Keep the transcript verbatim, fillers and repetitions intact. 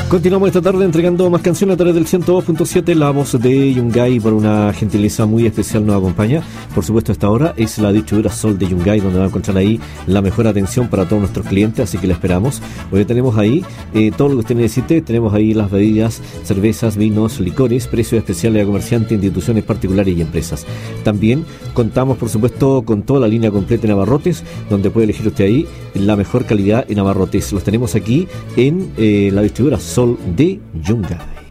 Continuamos esta tarde entregando más canciones a través del ciento dos punto siete. La voz de Yungay, por una gentileza muy especial, nos acompaña. Por supuesto, esta hora es la distribuidora Sol de Yungay, donde va a encontrar ahí la mejor atención para todos nuestros clientes, así que la esperamos. Hoy tenemos ahí eh, todo lo que usted necesite. Tenemos ahí las bebidas, cervezas, vinos, licores, precios especiales a comerciantes, instituciones particulares y empresas. También contamos, por supuesto, con toda la línea completa en abarrotes, donde puede elegir usted ahí la mejor calidad en abarrotes. Los tenemos aquí en eh, la distribuidora Sol de Yungay.